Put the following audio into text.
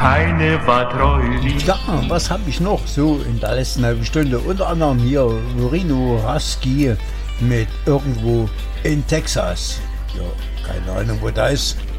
keine war treu wie. Ja, was habe ich noch so in der letzten halben Stunde? Unter anderem hier Rhino Husky mit Irgendwo in Texas. Ja, keine Ahnung, wo das ist.